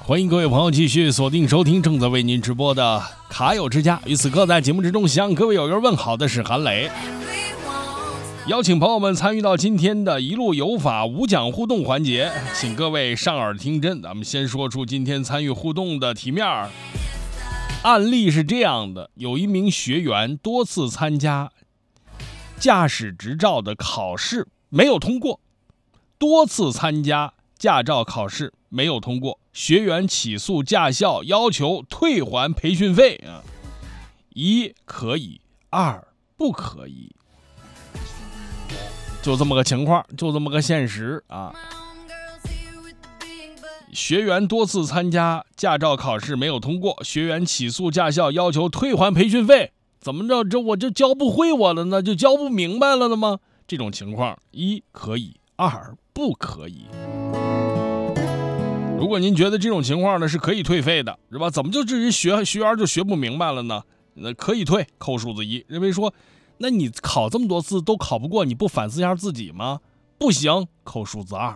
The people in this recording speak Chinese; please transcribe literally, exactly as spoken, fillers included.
欢迎各位朋友继续锁定收听正在为您直播的卡友之家。与此刻在节目之中向各位友友问好的是韩磊，邀请朋友们参与到今天的一路有法无奖互动环节，请各位上耳听真。咱们先说出今天参与互动的题面。案例是这样的，有一名学员多次参加驾驶执照的考试没有通过，多次参加驾照考试没有通过，学员起诉驾校要求退还培训费啊，一可以，二不可以，就这么个情况，就这么个现实啊。学员多次参加驾照考试没有通过，学员起诉驾校要求退还培训费，怎么着？这我就教不会我了呢？就教不明白了的吗？这种情况，一可以，二不可以。如果您觉得这种情况呢是可以退费的，是吧？怎么就至于学学员就学不明白了呢？那可以退，扣数字一。认为说，那你考这么多次都考不过，你不反思一下自己吗？不行，扣数字二。